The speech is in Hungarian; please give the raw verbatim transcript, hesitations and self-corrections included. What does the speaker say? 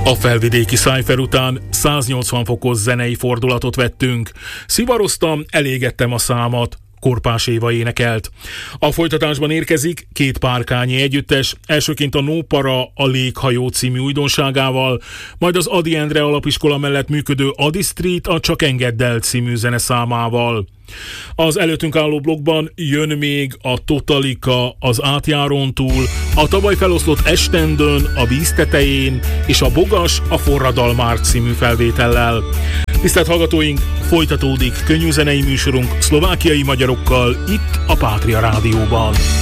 A felvidéki Cypher után száznyolcvan fokos zenei fordulatot vettünk. Szivaroztam, elégettem a számat. Korpás Éva énekelt. A folytatásban érkezik két párkányi együttes, elsőként a No Para a Léghajó című újdonságával, majd az Ady Endre alapiskola mellett működő Ady Street a Csak engedd el című zeneszámával. Az előttünk álló blokkban jön még a Totalika az Átjárón túl, a tavaly feloszlott Estendön, a Víz tetején és a Bogas a Forradalmár című felvétellel. Tisztelt hallgatóink, folytatódik könnyű zenei műsorunk szlovákiai magyarokkal itt a Pátria Rádióban.